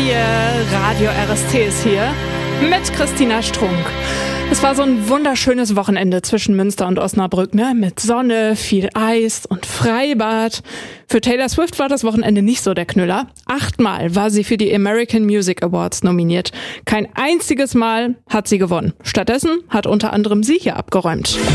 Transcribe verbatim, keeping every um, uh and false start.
vier Radio R S T ist hier mit Christina Strunk. Es war so ein wunderschönes Wochenende zwischen Münster und Osnabrück, ne? Mit Sonne, viel Eis und Freibad. Für Taylor Swift war das Wochenende nicht so der Knüller. Achtmal war sie für die American Music Awards nominiert. Kein einziges Mal hat sie gewonnen. Stattdessen hat unter anderem sie hier abgeräumt.